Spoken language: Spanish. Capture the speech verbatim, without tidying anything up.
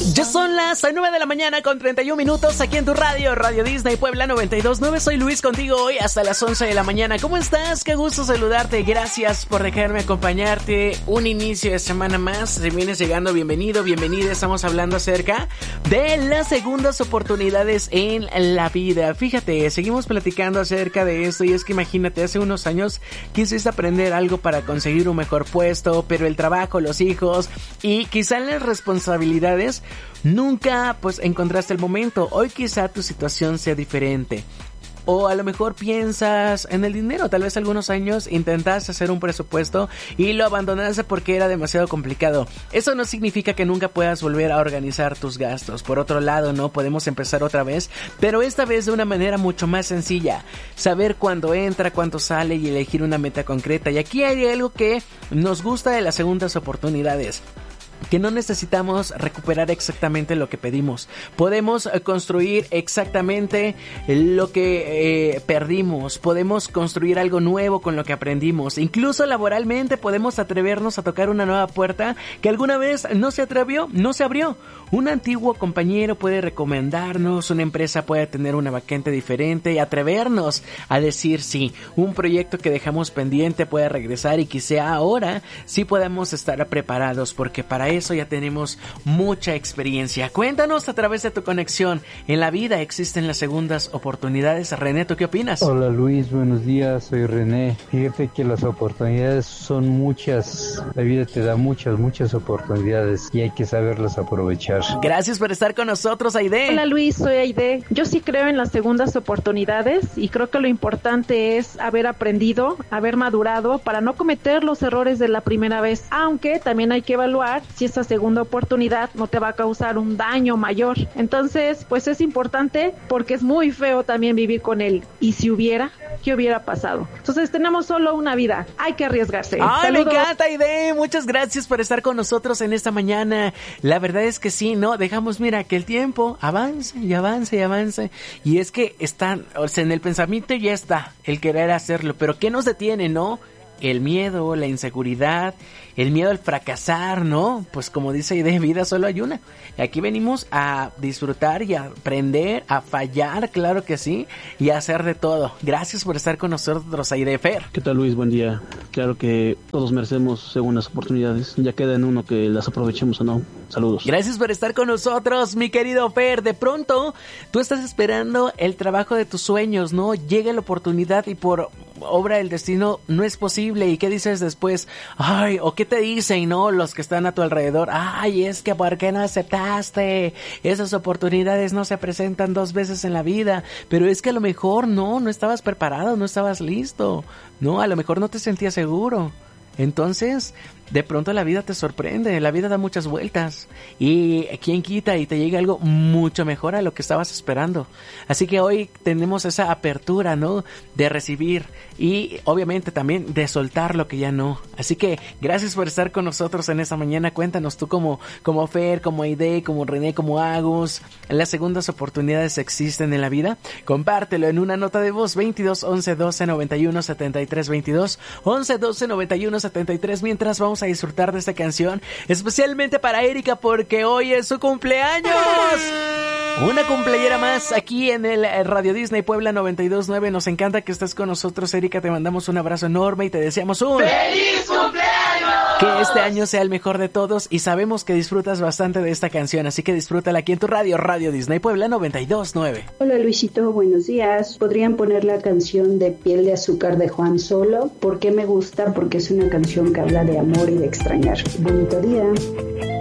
Ya son las nueve de la mañana con treinta y un minutos aquí en tu radio, Radio Disney Puebla noventa y dos punto nueve. Soy Luis contigo hoy hasta las once de la mañana. ¿Cómo estás? Qué gusto saludarte. Gracias por dejarme acompañarte un inicio de semana más. Si vienes llegando, bienvenido, bienvenida. Estamos hablando acerca de las segundas oportunidades en la vida. Fíjate, seguimos platicando acerca de esto y es que imagínate, hace unos años quisiste aprender algo para conseguir un mejor puesto, pero el trabajo, los hijos y quizá las responsabilidades nunca pues encontraste el momento. Hoy quizá tu situación sea diferente. O a lo mejor piensas en el dinero. Tal vez algunos años intentaste hacer un presupuesto y lo abandonaste porque era demasiado complicado. Eso no significa que nunca puedas volver a organizar tus gastos. Por otro lado, no podemos empezar otra vez, pero esta vez de una manera mucho más sencilla. Saber cuándo entra, cuánto sale y elegir una meta concreta. Y aquí hay algo que nos gusta de las segundas oportunidades, que no necesitamos recuperar exactamente lo que pedimos. Podemos construir exactamente lo que eh, perdimos. Podemos construir algo nuevo con lo que aprendimos. Incluso laboralmente podemos atrevernos a tocar una nueva puerta que alguna vez no se atrevió, no se abrió. Un antiguo compañero puede recomendarnos, una empresa puede tener una vacante diferente y atrevernos a decir sí. Un proyecto que dejamos pendiente puede regresar y quizá ahora sí podemos estar preparados, porque para eso ya tenemos mucha experiencia. Cuéntanos a través de tu conexión. En la vida existen las segundas oportunidades. René, ¿tú qué opinas? Hola Luis, buenos días, soy René. Fíjate que las oportunidades son muchas. La vida te da muchas, muchas oportunidades y hay que saberlas aprovechar. Gracias por estar con nosotros, Aide. Hola Luis, soy Aide. Yo sí creo en las segundas oportunidades y creo que lo importante es haber aprendido, haber madurado para no cometer los errores de la primera vez. Aunque también hay que evaluar si esa segunda oportunidad no te va a causar un daño mayor. Entonces, pues es importante porque es muy feo también vivir con él. ¿Y si hubiera? ¿Qué hubiera pasado? Entonces tenemos solo una vida. Hay que arriesgarse. ¡Ay, Saludos. me encanta, Aide! Muchas gracias por estar con nosotros en esta mañana. La verdad es que sí, ¿no? Dejamos, mira, que el tiempo avance y avance y avance. Y es que está, o sea, en el pensamiento ya está el querer hacerlo. Pero ¿qué nos detiene, no? El miedo, la inseguridad, el miedo al fracasar, ¿no? Pues como dice Aide, vida solo hay una. Y aquí venimos a disfrutar y a aprender, a fallar, claro que sí, y a hacer de todo. Gracias por estar con nosotros, Aide. Fer. ¿Qué tal, Luis? Buen día. Claro que todos merecemos segundas oportunidades. Ya queda en uno que las aprovechemos o no. Saludos. Gracias por estar con nosotros, mi querido Fer. De pronto, tú estás esperando el trabajo de tus sueños, ¿no? Llega la oportunidad y por obra del destino no es posible. ¿Y qué dices después? Ay, o qué te dicen, ¿no? Los que están a tu alrededor. Ay, es que ¿por qué no aceptaste? Esas oportunidades no se presentan dos veces en la vida. Pero es que a lo mejor no, no estabas preparado, no estabas listo, ¿no? A lo mejor no te sentías seguro. Entonces, de pronto la vida te sorprende, la vida da muchas vueltas y quién quita y te llega algo mucho mejor a lo que estabas esperando. Así que hoy tenemos esa apertura, ¿no? De recibir y obviamente también de soltar lo que ya no. Así que gracias por estar con nosotros en esta mañana. Cuéntanos tú como, como Fer, como Aide, como René, como Agus. ¿Las segundas oportunidades existen en la vida? Compártelo en una nota de voz veintidós once doce noventa y uno setenta y tres veintidós once doce noventa y uno setenta y tres. Mientras vamos a disfrutar de esta canción especialmente para Erika porque hoy es su cumpleaños. Una cumpleañera más aquí en el Radio Disney Puebla noventa y dos punto nueve. Nos encanta que estés con nosotros, Erika. Te mandamos un abrazo enorme y te deseamos un ¡feliz cumpleaños! Que este año sea el mejor de todos y sabemos que disfrutas bastante de esta canción, así que disfrútala aquí en tu radio, Radio Disney Puebla noventa y dos punto nueve. Hola Luisito, buenos días. ¿Podrían poner la canción de Piel de Azúcar de Juan Solo? ¿Por qué me gusta? Porque es una canción que habla de amor y de extrañar. Bonito día.